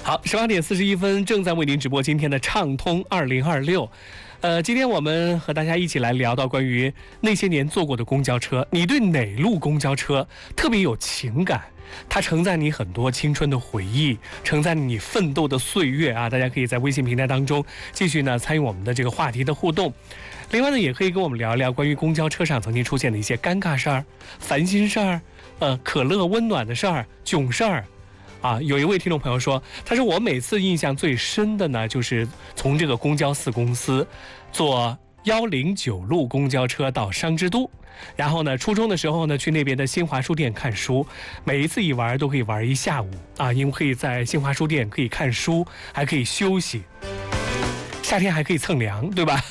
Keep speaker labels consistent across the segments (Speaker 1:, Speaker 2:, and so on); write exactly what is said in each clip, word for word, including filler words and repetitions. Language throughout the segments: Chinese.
Speaker 1: 好，十八点四十一分，正在为您直播今天的畅通二零二六。呃，今天我们和大家一起来聊到关于那些年坐过的公交车，你对哪路公交车特别有情感？它承载你很多青春的回忆，承载你奋斗的岁月啊！大家可以在微信平台当中继续呢参与我们的这个话题的互动。另外呢，也可以跟我们聊聊关于公交车上曾经出现的一些尴尬事儿、烦心事儿、呃可乐温暖的事儿、囧事儿。啊，有一位听众朋友说，他说我每次印象最深的呢，就是从这个公交四公司坐幺零九路公交车到商之都，然后呢，初中的时候呢，去那边的新华书店看书，每一次一玩都可以玩一下午啊，因为可以在新华书店可以看书，还可以休息，夏天还可以蹭凉，对吧？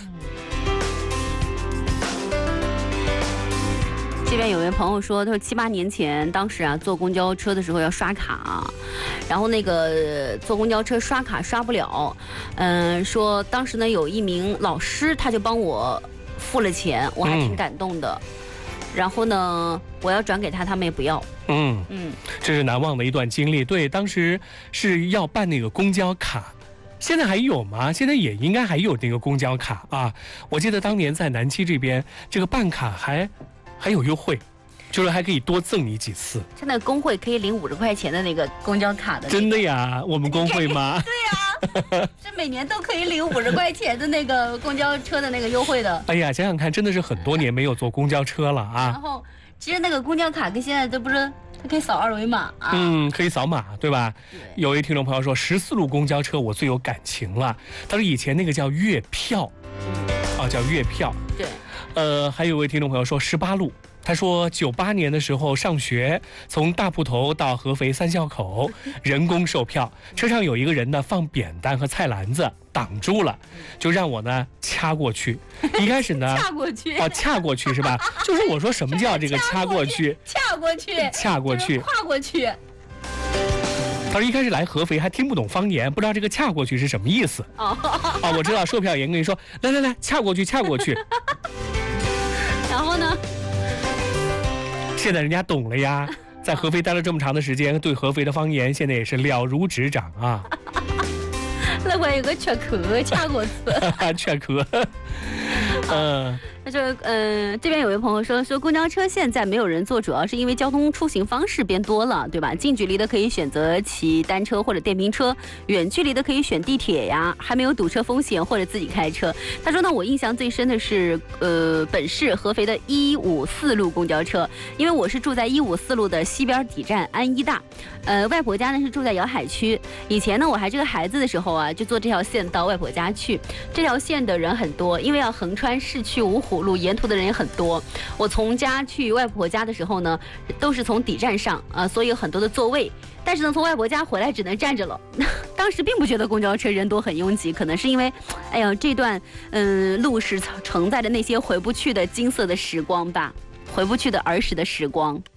Speaker 2: 这边有位朋友说，他说七八年前，当时啊坐公交车的时候要刷卡，然后那个坐公交车刷卡刷不了，嗯，说当时呢有一名老师他就帮我付了钱，我还挺感动的。嗯、然后呢，我要转给他，他们也不要。
Speaker 1: 嗯嗯，这是难忘的一段经历。对，当时是要办那个公交卡。现在还有吗？现在也应该还有那个公交卡啊！我记得当年在南七这边，这个办卡还还有优惠，就是还可以多赠你几次。
Speaker 2: 现在工会可以领五十块钱的那个公交卡的、那个。
Speaker 1: 真的呀？我们工会吗？
Speaker 2: 对呀，是每年都可以领五十块钱的那个公交车的那个优惠的。
Speaker 1: 哎呀，想想看，真的是很多年没有坐公交车了啊！
Speaker 2: 然后，其实那个公交卡跟现在都不是。它可以扫二维码啊，
Speaker 1: 嗯，可以扫码，对吧？对。有位听众朋友说，十四路公交车我最有感情了。他说以前那个叫月票，啊，叫月票。
Speaker 2: 对。
Speaker 1: 呃，还有位听众朋友说十八路，他说九八年的时候上学，从大铺头到合肥三校口，人工售票，车上有一个人呢放扁担和菜篮子挡住了，就让我呢掐过去。一开始呢，
Speaker 2: 掐过去，
Speaker 1: 哦，掐过去是吧？就是我说什么叫这个掐过去？
Speaker 2: 掐过去，
Speaker 1: 掐过去，
Speaker 2: 跨过去。
Speaker 1: 他说一开始来合肥还听不懂方言，不知道这个掐过去是什么意思。哦，啊，我知道售票员跟你说，来来来，掐过去，掐过去。
Speaker 2: 然后呢？
Speaker 1: 现在人家懂了呀，在合肥待了这么长的时间，对合肥的方言现在也是了如指掌啊。
Speaker 2: 那会有个缺口掐过去。
Speaker 1: 缺口。嗯。
Speaker 2: 他说，呃，这边有位朋友说，说公交车现在没有人坐，主要是因为交通出行方式变多了，对吧？近距离的可以选择骑单车或者电瓶车，远距离的可以选地铁呀，还没有堵车风险或者自己开车。他说呢，我印象最深的是，呃，本市合肥的一五四路公交车，因为我是住在一五四路的西边底站安医大，呃，外婆家呢是住在瑶海区。以前呢，我还是个孩子的时候啊，就坐这条线到外婆家去。这条线的人很多，因为要横穿市区五虎路，沿途的人也很多。我从家去外婆家的时候呢，都是从底站上啊、呃，所以有很多的座位。但是呢，从外婆家回来只能站着了。当时并不觉得公交车人多很拥挤，可能是因为，哎呀，这段嗯、呃、路是承载着那些回不去的金色的时光吧，回不去的儿时的时光。